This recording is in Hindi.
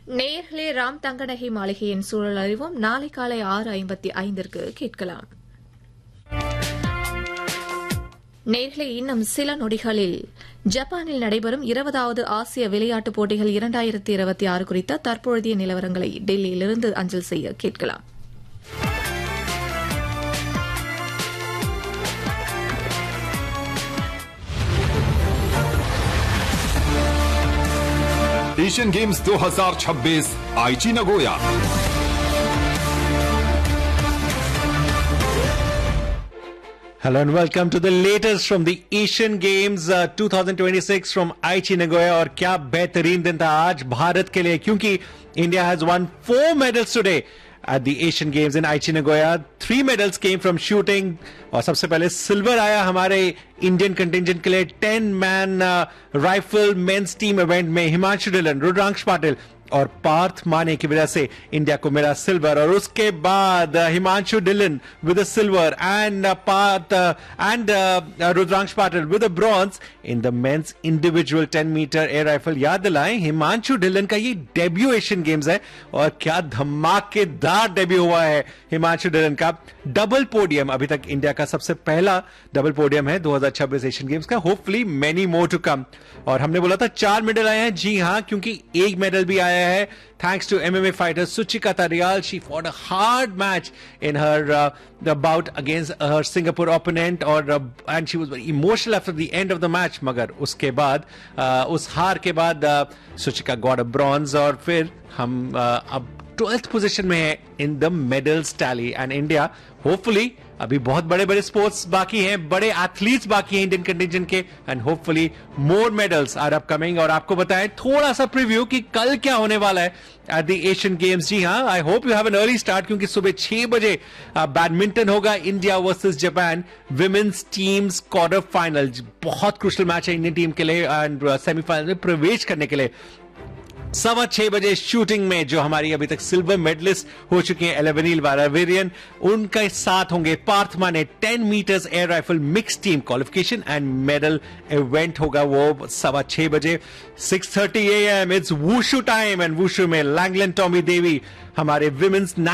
நேயர்களே, ராம் தங்கநகை மாளிகையின் சூழல் அறிவோம் நாளை காலை 6:55 கேட்கலாம். நேயர்களே, இன்னும் சில நொடிகளில் ஜப்பானில் நடைபெறும் 20வது ஆசிய விளையாட்டுப் போட்டிகள் 2026 குறித்த தற்போதைய நிலவரங்களை டெல்லியிலிருந்து அஞ்சல் செய்ய கேட்கலாம். एशियन गेम्स 2026 आईची Nagoya. Hello and welcome to the latest from the Asian Games 2026 from Aichi Nagoya. और क्या बेहतरीन दिन था आज भारत के लिए, क्योंकि India has won 4 medals today at the Asian Games in Aichi Nagoya. 3 medals came from shooting और सबसे पहले सिल्वर आया हमारे इंडियन कंटिंजेंट के लिए 10-man rifle men's team event में हिमांशु ढिल्लन, रुद्रांश पाटिल और पार्थ माने की वजह से इंडिया को मिला सिल्वर. और उसके बाद Himanshu Dhillon with silver and Partha and Rudransh Patil with bronze in the mains individual 10 metre air rifle. याद दिलाएं, हिमांशु ढिल्लन का ये डेब्यू एशियन गेम्स है और क्या धमाकेदार डेब्यू हुआ है हिमांशु ढिल्लन का. डबल पोडियम, अभी तक इंडिया का सबसे पहला डबल पोडियम है 2026 एशियन गेम्स का. Hopefully many more to come. और हमने बोला था 4 मेडल आए हैं, जी हां, क्योंकि एक मेडल भी आया है thanks to MMA fighter Suchikata Rial. She fought a hard match in her bout against her Singapore opponent and she was very emotional after the end of the match. मगर उसके बाद उस हार के बाद Suchika got a bronze और फिर हम अब 12th पोजीशन में है in the medals tally. And India hopefully, अभी बहुत बड़े बड़े स्पोर्ट्स बाकी हैं, बड़े एथलीट्स बाकी हैं इंडियन कंटिंजेंट के, and hopefully more medals are upcoming. और आपको बताएं थोड़ा सा प्रीव्यू कि कल क्या होने वाला है एट द एशियन गेम्स. जी हां, I hope you have an early start, क्योंकि सुबह 6 बजे बैडमिंटन होगा, India versus Japan women's teams quarter final. बहुत क्रूशियल मैच है इंडियन टीम के लिए एंड सेमीफाइनल में प्रवेश करने के लिए. 6:15 बजे शूटिंग में जो हमारी अभी तक सिल्वर मेडलिस्ट हो चुकी हैं एलेवेनिल वारावेरियन, उनके साथ होंगे पार्थ माने. 10 metres air rifle mix team qualification and medal event होगा वो 6:15 बजे. 6:30 AM it's wushu time and wushu में लैंगलन टॉमी देवी हमारे विमेन्स